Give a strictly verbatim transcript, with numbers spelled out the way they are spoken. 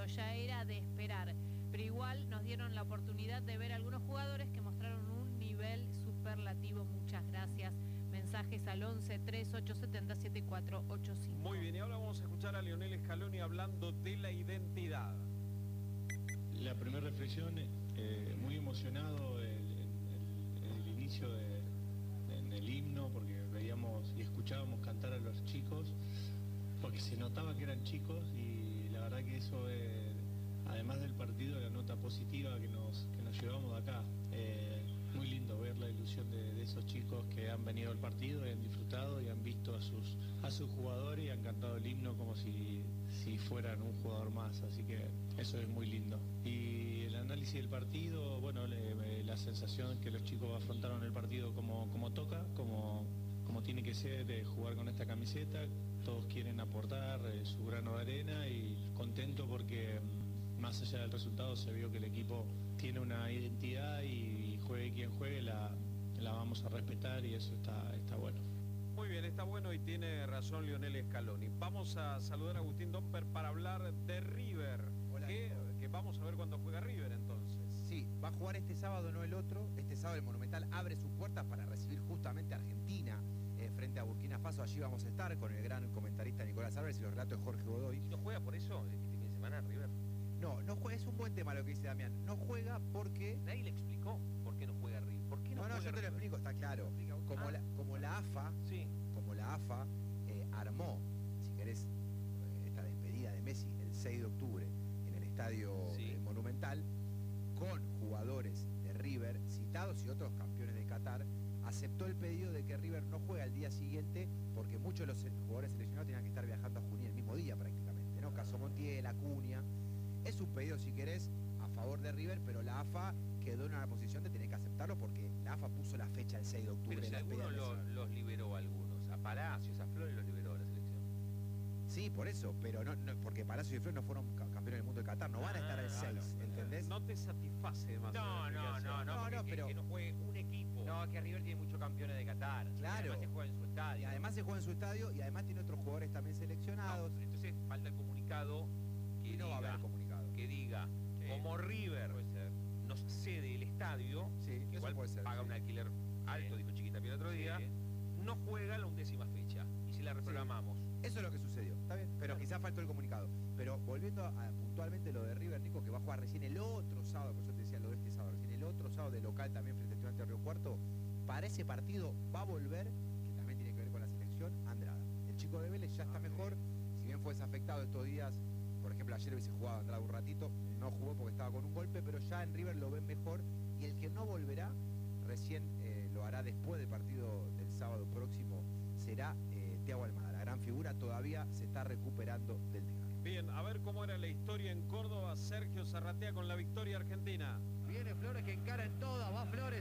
ya era de esperar. Pero igual nos dieron la oportunidad de ver algunos jugadores que mostraron un nivel superlativo. Muchas gracias. Mensajes al once treinta y ocho setenta setenta y cuatro ochenta y cinco. Muy bien, y ahora vamos a escuchar a Lionel Scaloni hablando de la identidad. La primera reflexión, eh, muy emocionado el, el, el, el inicio de, en el himno, porque veíamos y escuchábamos cantar a los chicos, porque se notaba que eran chicos, y la verdad que eso, eh, además del partido, la nota positiva que nos, que nos llevamos de acá. Eh, muy lindo ver la ilusión de, de esos chicos que han venido al partido y han disfrutado y han visto a sus, a sus jugadores y han cantado el himno como si, si fueran un jugador más, así que eso es muy lindo. Y el análisis del partido, bueno, le, la sensación que los chicos afrontaron el partido como, como toca, como, como tiene que ser, de jugar con esta camiseta. Todos quieren aportar eh, su grano de arena, y contento porque más allá del resultado se vio que el equipo tiene una identidad, y juegue quien juegue la, la vamos a respetar, y eso está, está bueno. Muy bien, está bueno y tiene razón Lionel Scaloni. Vamos a saludar a Agustín Domper para hablar de River. Hola, que, que vamos a ver cuándo juega River entonces. Sí, va a jugar este sábado, no el otro. Este sábado el Monumental abre sus puertas para recibir justamente a Argentina eh, frente a Burkina Faso. Allí vamos a estar con el gran comentarista Nicolás Álvarez y los relatos de Jorge Godoy. ¿Y no juega por eso este fin de semana River? No, no juega, es un buen tema lo que dice Damián. No juega porque... Nadie le explicó por qué no juega River. ¿Por qué no, No, no, juega yo te lo River? explico, está claro. Como, Ah. la, como la AFA, Sí. como la AFA eh, armó, si querés, eh, esta despedida de Messi el seis de octubre en el estadio Sí. eh, Monumental, con jugadores de River citados y otros campeones de Qatar, aceptó el pedido de que River no juegue al día siguiente, porque muchos de los jugadores seleccionados tenían que estar viajando a Junín el mismo día prácticamente, ¿no? Caso Montiel, Acuña. Es un pedido, si querés, a favor de River, pero la AFA quedó en una posición de tener que aceptarlo, porque la AFA puso la fecha el seis de octubre. Pero si la despedida algunos de lo- Messi. los liberó a algunos. A Palacios, a Flores los liberó a la selección. Sí, por eso, pero no, no porque Palacio y Flores no fueron ca- campeones del mundo de Qatar, no van a estar el Ah, seis, no, ¿entendés? No te satisface demasiado. No, la no, explicación. no, no, No, porque no, que- pero- que no juegue un equipo. No, que River tiene muchos campeones de Qatar. Claro. Y además se juega en su estadio. Y además se juega en su estadio y además tiene otros jugadores también No, seleccionados. entonces falta el comunicado que Y no va a diga, haber comunicado. que diga, Sí. como River Puede ser. nos cede el estadio, Sí, que eso igual puede ser, paga sí. un alquiler alto, Sí. dijo Chiquita Pie el otro día, Sí. no juega la undécima fecha. Y si la reprogramamos. Eso es lo que sucedió, está bien, pero Claro. quizás faltó el comunicado. Pero volviendo a, a puntualmente lo de River, Nico, que va a jugar recién el otro sábado, por eso te decía lo de este sábado, recién el otro sábado de local también frente a Estudiantes de Río Cuarto, para ese partido va a volver, que también tiene que ver con la selección, Andrada. El chico de Vélez ya está Ah, mejor, si bien fue desafectado estos días, por ejemplo ayer hubiese jugado Andrada un ratito, no jugó porque estaba con un golpe, pero ya en River lo ven mejor, y el que no volverá, recién eh, lo hará después del partido del sábado próximo, será eh, Thiago Almada. La gran figura todavía se está recuperando del desgarro. Bien, a ver cómo era la historia en Córdoba. Sergio Zarratea con la victoria argentina. Viene Flores que encara en toda, va Flores.